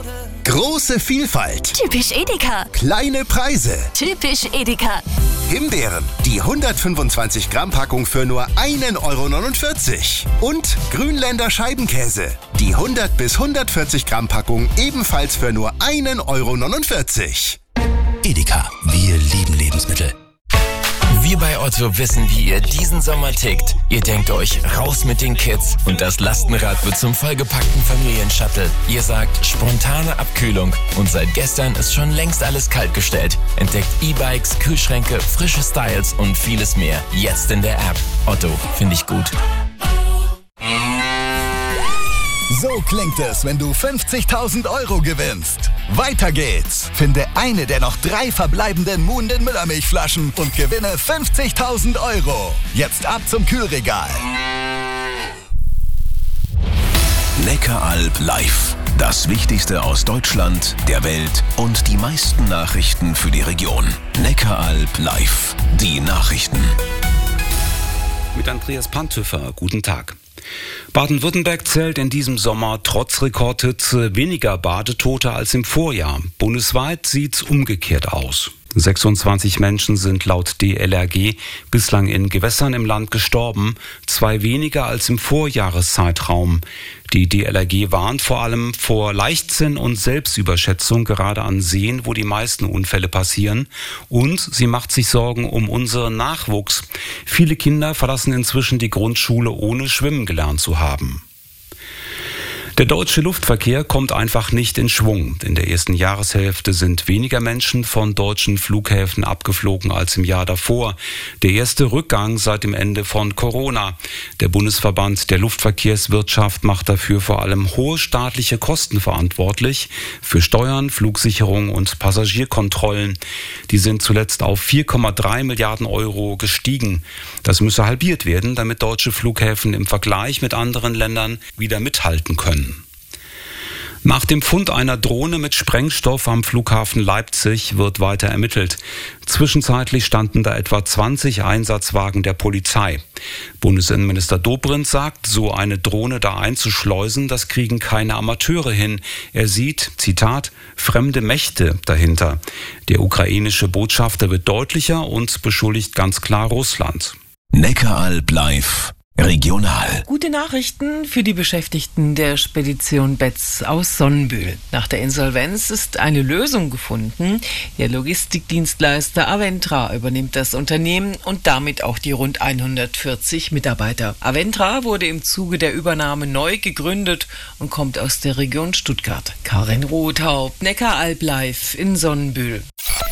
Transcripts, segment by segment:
Große Vielfalt. Typisch Edeka. Kleine Preise. Typisch Edeka. Himbeeren, die 125 Gramm Packung für nur 1,49 €. Und Grünländer Scheibenkäse, die 100 bis 140 Gramm Packung ebenfalls für nur 1,49 €. Edeka, wir lieben Lebensmittel. Wir bei Otto wissen, wie ihr diesen Sommer tickt. Ihr denkt euch, raus mit den Kids und das Lastenrad wird zum vollgepackten Familienshuttle. Ihr sagt, spontane Abkühlung und seit gestern ist schon längst alles kaltgestellt. Entdeckt E-Bikes, Kühlschränke, frische Styles und vieles mehr. Jetzt in der App. Otto, finde ich gut. So klingt es, wenn du 50.000 € gewinnst. Weiter geht's. Finde eine der noch 3 verbleibenden Muhnden Müllermilchflaschen und gewinne 50.000 €. Jetzt ab zum Kühlregal. Neckaralb live. Das Wichtigste aus Deutschland, der Welt und die meisten Nachrichten für die Region. Neckaralb live. Die Nachrichten. Mit Andreas Panthöfer, guten Tag. Baden-Württemberg zählt in diesem Sommer trotz Rekordhitze weniger Badetote als im Vorjahr. Bundesweit sieht's umgekehrt aus. 26 Menschen sind laut DLRG bislang in Gewässern im Land gestorben, 2 weniger als im Vorjahreszeitraum. Die DLRG warnt vor allem vor Leichtsinn und Selbstüberschätzung, gerade an Seen, wo die meisten Unfälle passieren. Und sie macht sich Sorgen um unseren Nachwuchs. Viele Kinder verlassen inzwischen die Grundschule, ohne schwimmen gelernt zu haben. Der deutsche Luftverkehr kommt einfach nicht in Schwung. In der ersten Jahreshälfte sind weniger Menschen von deutschen Flughäfen abgeflogen als im Jahr davor. Der erste Rückgang seit dem Ende von Corona. Der Bundesverband der Luftverkehrswirtschaft macht dafür vor allem hohe staatliche Kosten verantwortlich. Für Steuern, Flugsicherung und Passagierkontrollen. Die sind zuletzt auf 4,3 Milliarden € gestiegen. Das müsse halbiert werden, damit deutsche Flughäfen im Vergleich mit anderen Ländern wieder mithalten können. Nach dem Fund einer Drohne mit Sprengstoff am Flughafen Leipzig wird weiter ermittelt. Zwischenzeitlich standen da etwa 20 Einsatzwagen der Polizei. Bundesinnenminister Dobrindt sagt, so eine Drohne da einzuschleusen, das kriegen keine Amateure hin. Er sieht, Zitat, fremde Mächte dahinter. Der ukrainische Botschafter wird deutlicher und beschuldigt ganz klar Russland. Neckaralb live. Regional. Gute Nachrichten für die Beschäftigten der Spedition Betz aus Sonnenbühl. Nach der Insolvenz ist eine Lösung gefunden. Der Logistikdienstleister Aventra übernimmt das Unternehmen und damit auch die rund 140 Mitarbeiter. Aventra wurde im Zuge der Übernahme neu gegründet und kommt aus der Region Stuttgart. Karin Rothaupt, Neckaralb live in Sonnenbühl.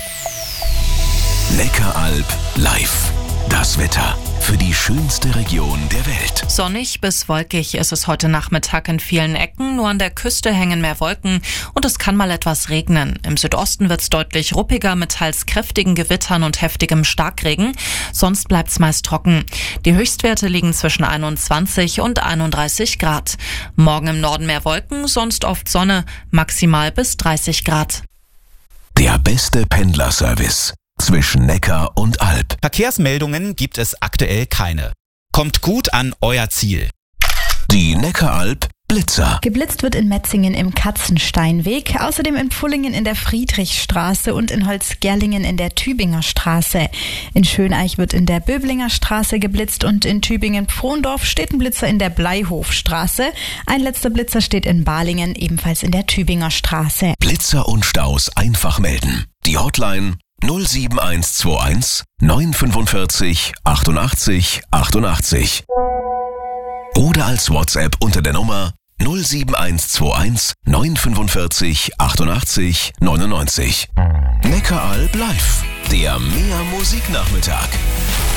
Neckaralb live. Das Wetter für die schönste Region der Welt. Sonnig bis wolkig ist es heute Nachmittag in vielen Ecken. Nur an der Küste hängen mehr Wolken und es kann mal etwas regnen. Im Südosten wird es deutlich ruppiger mit teils kräftigen Gewittern und heftigem Starkregen. Sonst bleibt es meist trocken. Die Höchstwerte liegen zwischen 21 und 31 Grad. Morgen im Norden mehr Wolken, sonst oft Sonne, maximal bis 30 Grad. Der beste Pendlerservice zwischen Neckar und Alb. Verkehrsmeldungen gibt es aktuell keine. Kommt gut an euer Ziel. Die Neckaralb Blitzer. Geblitzt wird in Metzingen im Katzensteinweg, außerdem in Pfullingen in der Friedrichstraße und in Holzgerlingen in der Tübinger Straße. In Schöneich wird in der Böblinger Straße geblitzt und in Tübingen-Pfrondorf steht ein Blitzer in der Bleihofstraße. Ein letzter Blitzer steht in Balingen, ebenfalls in der Tübinger Straße. Blitzer und Staus einfach melden. Die Hotline 07121 945 88 88. Oder als WhatsApp unter der Nummer 07121 945 88 99. Neckaralb live, der Mehr Musiknachmittag.